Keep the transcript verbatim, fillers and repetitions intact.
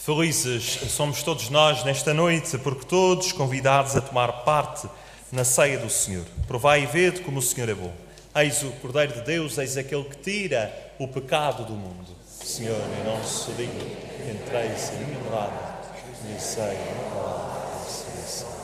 Felizes somos todos nós nesta noite, porque todos convidados a tomar parte na ceia do Senhor. Provai e vede como o Senhor é bom. Eis o Cordeiro de Deus, eis aquele que tira o pecado do mundo. Senhor, eu não sou digno que entreis em minha morada, nem sei a palavra da ressurreição.